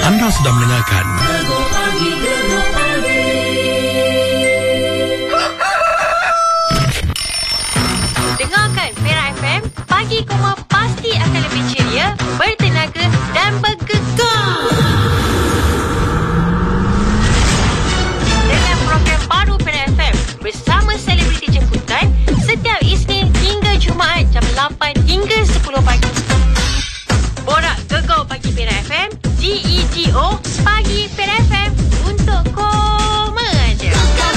Anda sedang mendengarkan Dengarkan Perak FM, Pagi Koma pasti akan lebih ceria, bertenaga dan bergegar. Dengan program baru Perak FM bersama selebriti jemputan setiap Isnin hingga Jumaat jam 8 hingga 10 pagi. Borak Gegar Pagi Perak FM, GEGO Pagi Perak FM untuk koma aja.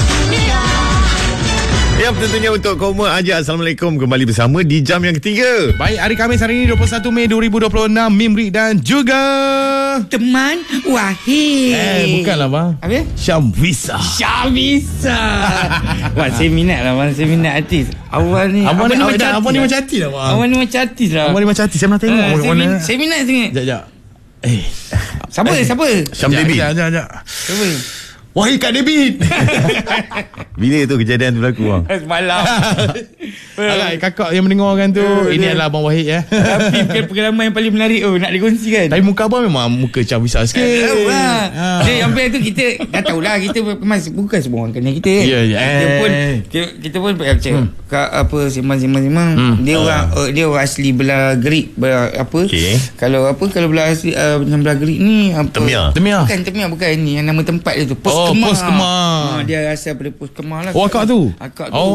Ya, tentunya untuk koma aja. Assalamualaikum, kembali bersama di jam yang ketiga. Baik, hari Khamis hari ini 21 Mei 2026, Mimri dan juga Teman Wahid. bukanlah bang. Apa? Syamvisa. Syamvisa. Wah, saya minat lah bang. Saya minat artis. Awal ni Abang ni macam artis lah bang. Awal ni macam artis lah. Abang ni macam artis. Saya pernah tengok saya minat sangat. Sekejap. Siapa? Syam David. Sekejap. Siapa? Wahid Kak David. Bila tu kejadian tu berlaku bang? Semalam. Alah, kakak yang mendengarkan tu, ini adalah Abang Wahid ya. Tapi pengalaman yang paling menarik nak dikongsikan. Tapi muka abang memang muka Syamvisa sikit. Tahu lah. Dia sampai tu kita dah tahulah, kita bukan semua orang kenal kita. Ya, ya. Kita pun apa sembang. Dia orang asli belah Gerik, apa? Okey. Kalau belah asli belah Gerik ni apa? Temia. Bukan ni yang nama tempat dia tu. Pos Kemar. Dia asal pada Pos Kemar lah. Oh, akak tu? Akak tu.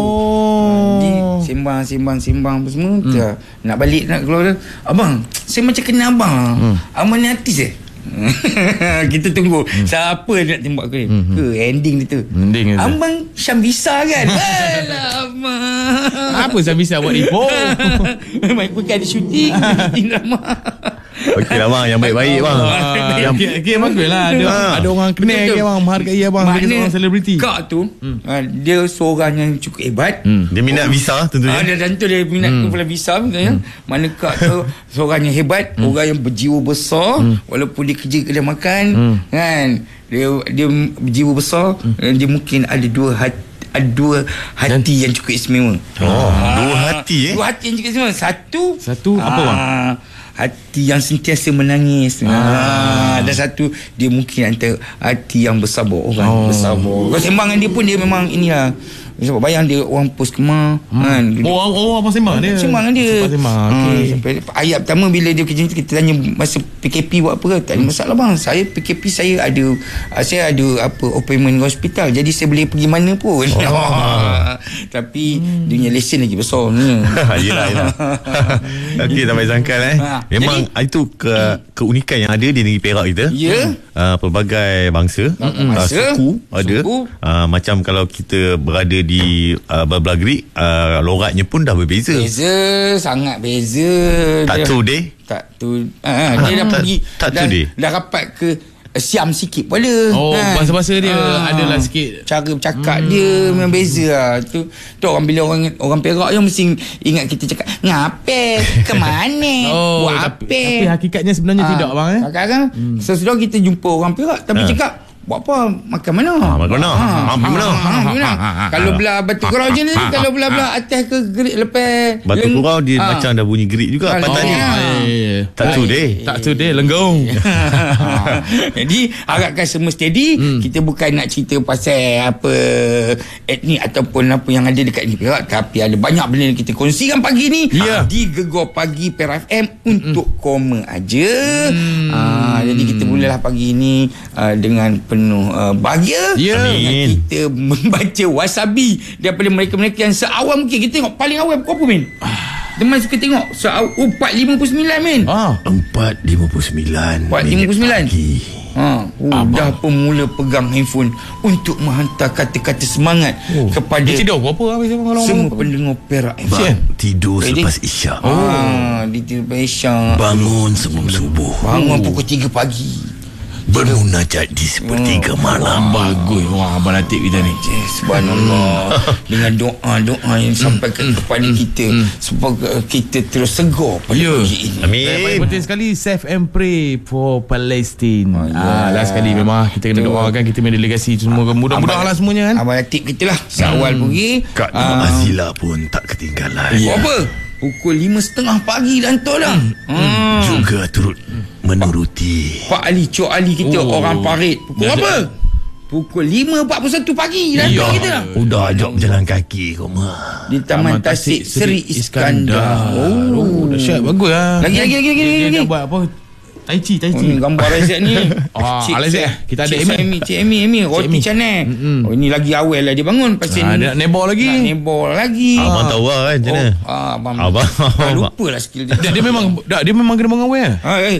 Dia sembang apa semua. Nak balik nak keluar dia. Abang, saya macam kenal abang. Abang ni artis kita tunggu siapa nak tembak ke ending dia tu. Abang Syamvisa kan? Alah abang. Apa Syamvisa buat ni? Bukan ada syuting drama. Okey lah bang, yang baik-baik bang. Yang bagus lah. Ada orang kenal ke bang, menghargai abang sebagai seorang selebriti. Kak tu dia seorang yang cukup hebat. Dia minat visa tentunya. Dia tentu dia minat kumpulan visa mana Kak tu seorang yang hebat, orang yang berjiwa besar, walaupun dia kerja kedai makan kan. Dia berjiwa besar, dia mungkin ada dua hati yang cukup istimewa. Dua hati Dua hati yang cukup istimewa. Satu apa bang? Hati yang sentiasa menangis. Dan satu, dia mungkin antara hati yang bersabar. Orang bersabar. Kau sembang dengan dia pun dia memang inilah. Sebab bayang dia orang Pos Kemar kan. Abang sembang dia. Sembang dengan dia. Okay. Ayat pertama bila dia kerja tu, kita tanya masa PKP buat apa. Tak ada masalah bang. Saya PKP saya ada apa appointment hospital. Jadi saya boleh pergi mana pun. Tapi dia punya lesen lagi besar ni. Yelah. Okey, tak payah sangkal memang jadi, itu keunikan yang ada di negeri Perak kita. Pelbagai bangsa, suku ada. Macam kalau kita berada di belah Gerik, logatnya pun dah berbeza. Sangat beza. Tak today. Dia dah pergi. Dah rapat ke Siam sikit pun ada. Bahasa-bahasa dia adalah sikit. Cara bercakap dia memang beza lah. Tu orang bila orang Perak je mesti ingat kita cakap ngape, ke mana, buat apa. Tapi hakikatnya sebenarnya tidak bang. Kadang-kadang sesudah kita jumpa orang Perak tapi cakap buat apa? Makan mana? Makan mana? Kalau belah Batu Kurau je ni, kalau belah atas ke Gerik lepas Batu Kurau dia macam dah bunyi Gerik juga pantai ni. Tak today lenggong. Jadi harapkan semua steady. Kita bukan nak cerita pasal apa etnik ataupun apa yang ada dekat ni Perak, tapi ada banyak benda yang kita kongsikan pagi ni di Gegar Pagi Perak FM untuk koma aja. Jadi kita mulalah pagi ni dengan penuh bahagia. Amin. Kita membaca wasabi daripada mereka-mereka yang seawam mungkin. Kita tengok paling awam apa men? Teman suka tengok 4.59 men. 4.59. 4.59. Dah pemula pegang handphone untuk menghantar kata-kata semangat kepada dia tidur apa semua pendengar Perak FM. Tidur selepas isyak. Dia tidur selepas isyak. Bangun sebelum subuh. Bangun pukul 3 pagi. Bermunajat di sepertiga malam. Bagus. Wah, abang Latif kita ni. Subhanallah. Dengan doa-doa yang sampaikan kepada kita supaya kita terus segar pada pagi ini. Amin. Paling penting sekali, save and pray for Palestine. Last sekali memang kita kena doakan, kita punya delegasi semua mudah-mudahan lah semuanya kan. Abang Latif kita lah seawal pergi. Kak Azila pun tak ketinggalan. Apa? Pukul 5.30 pagi dah hantar dah. Juga turut menuruti. Pak Ali, Cok Ali kita orang parit. Pukul apa? Pukul 5.41 pagi dah kita dah. Udah ajak berjalan kaki kau mah. Di Taman Tasik Seri Iskandar. Dahsyat, bagus lah. Lagi. Dia buat apa? Tai Chi. Ni gambar Razak ni. Razak. Kita ada Cik Amy roti canai. Ini lagi awal lah dia bangun. Pasal dia nak nebol lagi. Abang tahu lah kan macam mana. Abang lupa lah skill dia. Dia memang kena bangun awal.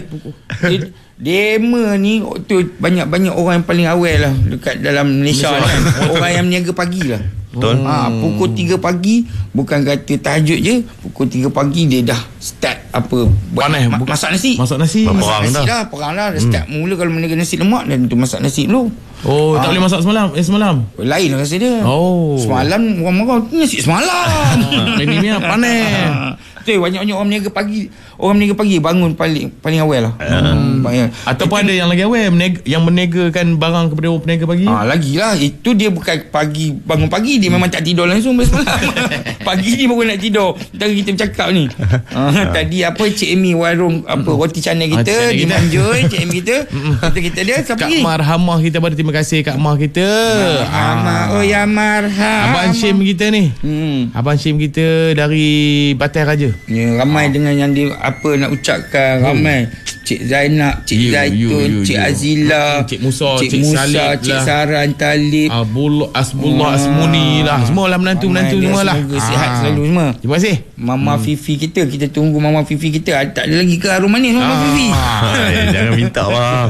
Dema ni tu banyak orang yang paling awal lah dekat dalam Malaysia kan. Orang yang meniaga pagi lah. Betul. Pukul 3 pagi, bukan kata tahajud je, pukul 3 pagi dia dah start apa masak nasi. Perang dah start mula. Kalau meniaga nasi lemak dan tu masak nasi dulu. Tak boleh masak semalam. Lain lah rasa dia. Semalam orang marah nasi semalam. Ini ni panas. Tu banyak orang meniaga pagi bangun paling awal lah. Ataupun ada yang lagi awal yang menegakan barang kepada orang peniaga pagi. Lagilah itu dia bukan bangun pagi, dia memang tak tidur langsung semalam. Pagi ni baru nak tidur. Tadi kita bercakap ni. Tadi Cik Amy warung roti canai kita dimanjur. Cik Amy kita dia siapa ni? Kak Marhamah kita pada terima kasih Kak Mah kita. Ya marham. Abang Syim kita ni. Abang Syim kita dari Batai Raja. Ya, ramai dengan yang dia nak ucapkan. Ramai Cik Zainab, Cik Zaitun, Cik Azila, Cik Musa, Cik Saran, Talib, Asmuni lah. Semua lah menantu semua lah. Semoga sihat selalu semua. Terima kasih. Mama Fifi kita tunggu Mama Fifi kita. Tak ada lagi ke harum manis Mama Fifi? Jangan minta bang.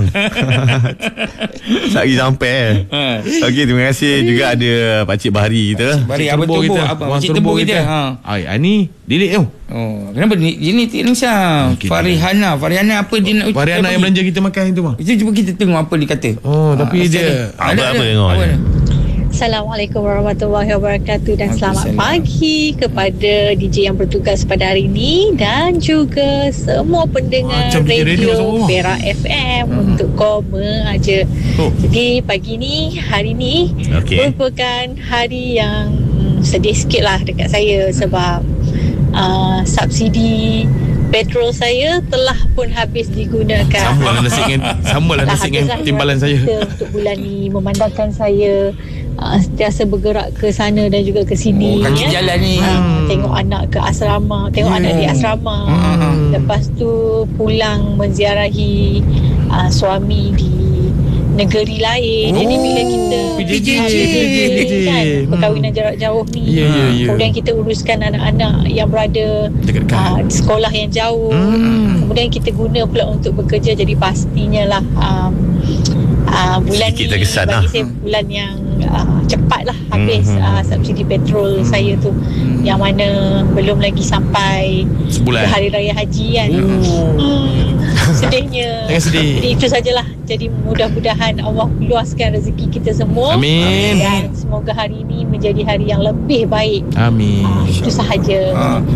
Lagi sampai. Okey, terima kasih juga ada Pakcik Bahari kita. Bahari Pakcik Turbo kita. Ni Dilik tu. Kenapa ini Nisha? Farihana apa dia nak? Farihana yang belanja kita makan itu mah. Itu cuba kita tengok apa dia kata. Tapi dia apa tengok. Assalamualaikum warahmatullahi wabarakatuh dan selamat pagi kepada DJ yang bertugas pada hari ini dan juga semua pendengar radio Perak FM untuk koma aja. Jadi pagi ni, hari ni merupakan hari yang sedih sikit lah dekat saya sebab subsidi petrol saya telah pun habis digunakan. Sama lah nasib dengan timbalan saya. Untuk bulan ni memandangkan saya sentiasa bergerak ke sana dan juga ke sini. Kaki jalan ni. Tengok anak ke asrama, tengok anak di asrama. Lepas tu pulang menziarahi suami di negeri lain. Jadi bila kita PJJ kan, perkahwinan jarak jauh ni, kemudian kita uruskan anak-anak yang berada di sekolah yang jauh, kemudian kita guna pula untuk bekerja. Jadi pastinya lah bulan ni bagi saya bulan yang cepat lah habis subsidi petrol saya tu, yang mana belum lagi sampai ke Hari Raya Haji kan. Sedihnya. Jadi itu sajalah. Jadi mudah-mudahan Allah luaskan rezeki kita semua. Amin. Dan semoga hari ini menjadi hari yang lebih baik. Amin. Itu sahaja.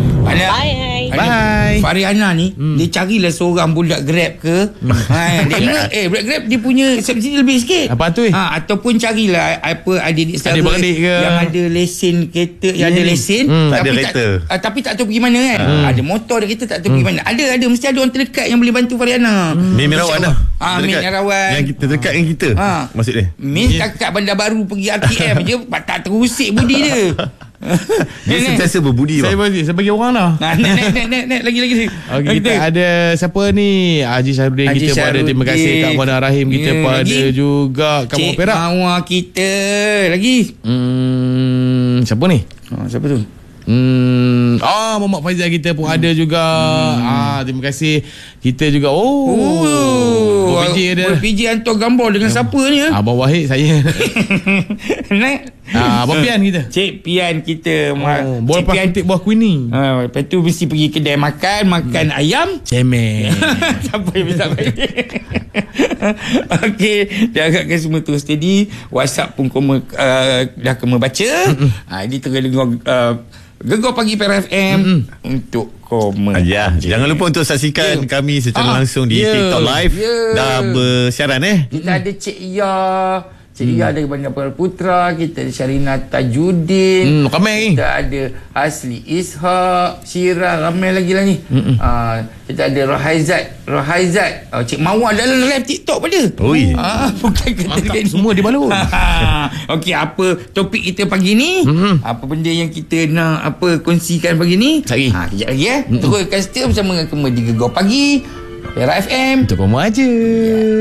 Bye. Farihana ni dia carilah seorang budak Grab ke. Dia budak Grab dia punya subsidi lebih sikit. Apa tu? Ataupun carilah adik-adik saudara yang ada lesen kereta, yang ada lesen tapi tak tahu pergi mana kan. Ada motor dia, kita tak tahu pergi mana. Ada mesti ada orang terdekat yang boleh bantu Farihana. Min Rawan lah. Min Rawan yang kita dekat dengan kita. Maksud dia Min kat Bandar Baru pergi RTM je tak terusik budi dia. Dia sentiasa berbudi. Saya bagi orang dah. Naik lagi. Kita ada siapa ni? Haji Syahrudin kita pada. Terima kasih Kak Muhammad Rahim kita pada juga Kak Muhammad Perak. Cik Mawar kita lagi. Siapa ni? Siapa tu? Muhammad Faizal kita pun ada juga. Terima kasih. Kita juga PJ hantar gambar dengan siapa ni? Abang Wahid saya. Naik. Abang Pian kita. Cik Pian kita. Boleh pakai ketik buah kuning. Lepas tu mesti pergi kedai makan ayam cemen. Siapa yang bisa Okey, dia agakkan semua terus steady. WhatsApp pun dah kena baca. Ini tengah dengar Gegar Pagi Perak FM untuk komen. Jangan lupa untuk saksikan kami secara langsung di TikTok Live. Dah bersiaran Kita ada Cik Ya, Cik Ria ada Bandar Putra, kita ada Syarina Tajuddin, ramai. Kita ada Hasli Ishak, Syirah, ramai lagi lah ni. Kita ada Rohaizat, Cik Mawar dalam live TikTok pada. Bukan kata semua dibalut. Okey, apa topik kita pagi ni? Apa benda yang kita nak kongsikan pagi ni? Kejap lagi Teruskan setia bersama dengan Kemedi Gegar Pagi Era FM. Untuk kamu aja.